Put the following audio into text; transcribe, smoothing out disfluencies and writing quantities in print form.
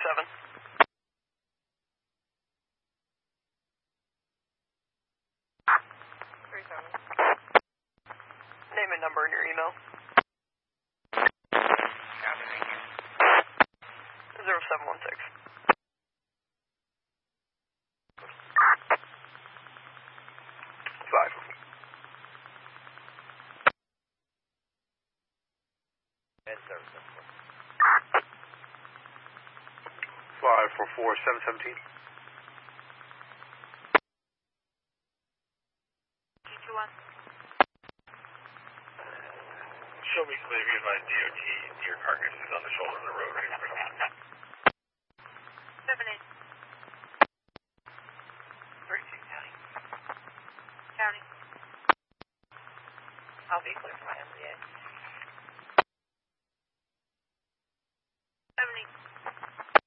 7. Name and number in your email. Copy, thank you. 0716. Five. And service. 544 717.